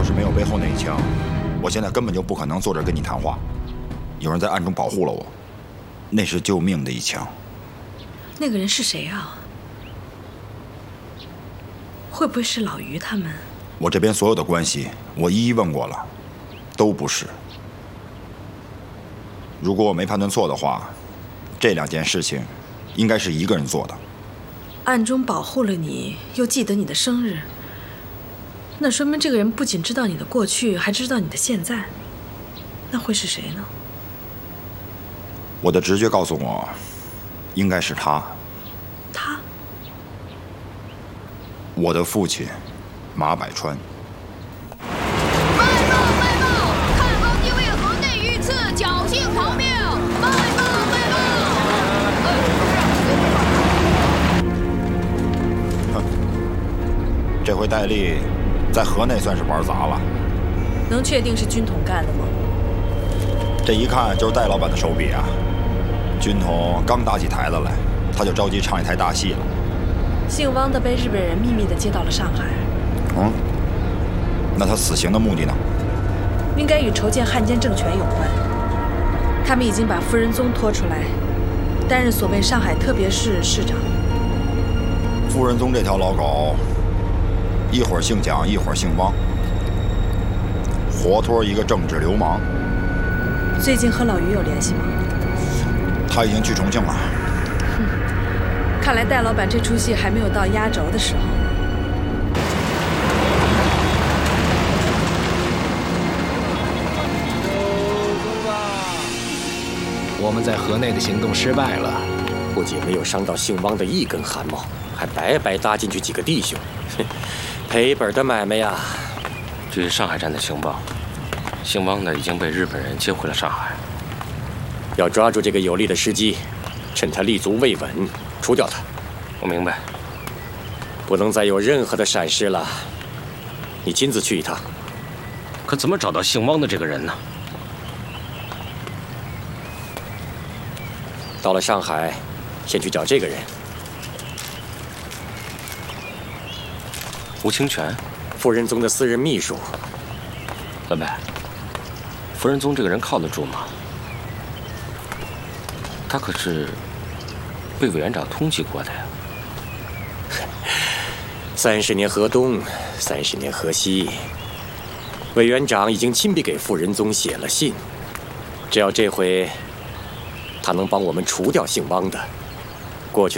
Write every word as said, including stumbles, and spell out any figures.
是没有背后那一枪，我现在根本就不可能坐这跟你谈话。有人在暗中保护了我，那是救命的一枪。 那个人是谁啊？会不会是老于他们？ 我这边所有的关系，我一一问过了，都不是。如果我没判断错的话，这两件事情应该是一个人做的。 暗中保护了你，又记得你的生日，那说明这个人不仅知道你的过去，还知道你的现在。那会是谁呢？ 我的直觉告诉我，应该是他。 他？ 我的父亲，马百川。 卖报卖报，看好机位河内遇刺，侥幸逃命！卖报卖报。 哼，这回戴笠在河内算是玩砸了。 能确定是军统干的吗？ 这一看就是戴老板的手笔啊！军统刚打起台子来，他就着急唱一台大戏了。 姓汪的被日本人秘密地接到了上海。 嗯，那他死刑的目的呢？ 应该与筹建汉奸政权有关。他们已经把傅仁宗拖出来，担任所谓上海特别市市长。 傅仁宗这条老狗，一会儿姓蒋，一会儿姓汪，活脱一个政治流氓。 最近和老于有联系吗？ 他已经去重庆了。 哼，看来戴老板这出戏还没有到压轴的时候。 我们在河内的行动失败了， 不仅没有伤到姓汪的一根汗毛，还白白搭进去几个弟兄，赔本的买卖呀！ 据上海站的情报，姓汪的已经被日本人接回了上海。 要抓住这个有利的时机，趁他立足未稳，除掉他。 我明白， 不能再有任何的闪失了。你亲自去一趟。 可怎么找到姓汪的这个人呢？ 到了上海，先去找这个人。 吴清泉， 傅仁宗的私人秘书。 老白，傅仁宗这个人靠得住吗？他可是被委员长通缉过的呀。 三十年河东，三十年河西。委员长已经亲笔给傅仁宗写了信，只要这回他能帮我们除掉姓汪的，